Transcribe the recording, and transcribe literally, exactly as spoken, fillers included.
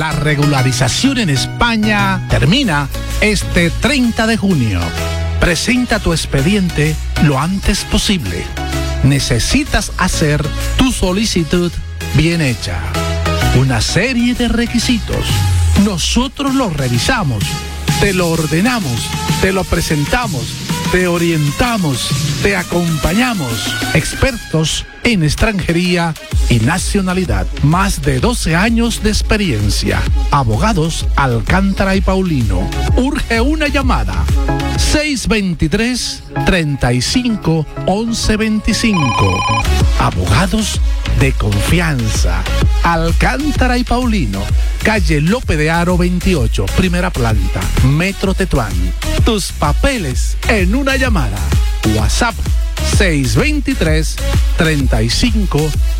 La regularización en España termina este treinta de junio. Presenta tu expediente lo antes posible. Necesitas hacer tu solicitud bien hecha. Una serie de requisitos. Nosotros los revisamos, te lo ordenamos, te lo presentamos, te orientamos, te acompañamos. Expertos en extranjería y nacionalidad. Más de doce años de experiencia. Abogados Alcántara y Paulino. Urge una llamada. seis veintitrés, treinta y cinco, once veinticinco. Abogados de confianza. Alcántara y Paulino. Calle Lope de Haro veintiocho, primera planta, Metro Tetuán. Tus papeles en una llamada. WhatsApp seis veintitrés, treinta y cinco,